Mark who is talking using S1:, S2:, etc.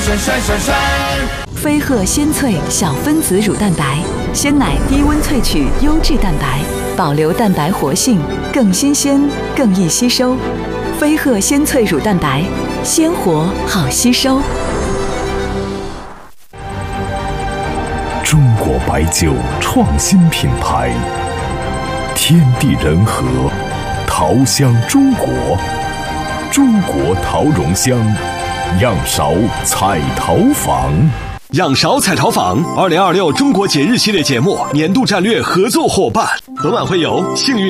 S1: 飞鹤鲜萃小分子乳蛋白，鲜奶低温萃取优质蛋白，保留蛋白活性，更新鲜，更易吸收。飞鹤鲜萃乳蛋白，鲜活好吸收。
S2: 中国白酒创新品牌，天地人和，桃香中国，中国桃蓉香，样勺彩陶坊。
S3: 样勺彩陶坊2026中国节日系列节目年度战略合作伙伴，本晚会有幸运